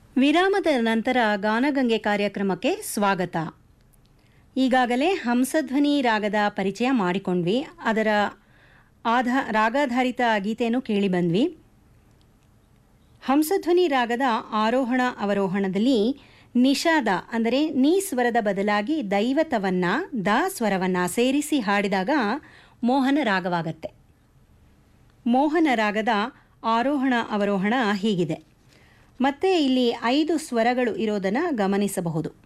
ವಿರಾಮದ ನಂತರ ಗಾನಗಂಗೆ ಕಾರ್ಯಕ್ರಮಕ್ಕೆ ಸ್ವಾಗತ. ಈಗಾಗಲೇ ಹಂಸಧ್ವನಿ ರಾಗದ ಪರಿಚಯ ಮಾಡಿಕೊಂಡ್ವಿ. ಅದರ ರಾಗಾಧಾರಿತ ಗೀತೆಯನ್ನು ಕೇಳಿಬಂದ್ವಿ. ಹಂಸಧ್ವನಿ ರಾಗದ ಆರೋಹಣ ಅವರೋಹಣದಲ್ಲಿ ನಿಷಾದ ಅಂದರೆ ನೀ ಸ್ವರದ ಬದಲಾಗಿ ದೈವತವನ್ನ ದ ಸ್ವರವನ್ನು ಸೇರಿಸಿ ಹಾಡಿದಾಗ ಮೋಹನ ರಾಗವಾಗತ್ತೆ. ಮೋಹನ ರಾಗದ ಆರೋಹಣ ಅವರೋಹಣ ಹೀಗಿದೆ. ಮತ್ತೆ ಇಲ್ಲಿ 5 ಸ್ವರಗಳು ಇರೋದನ್ನು ಗಮನಿಸಬಹುದು.